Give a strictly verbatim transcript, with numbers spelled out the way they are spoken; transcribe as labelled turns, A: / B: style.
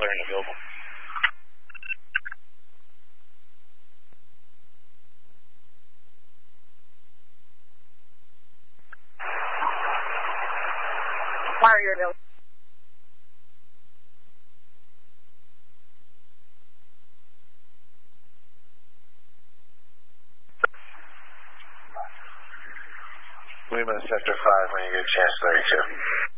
A: clear and available.
B: Wire, you're available.
C: Lima Sector five when you get a chance, thirty-two.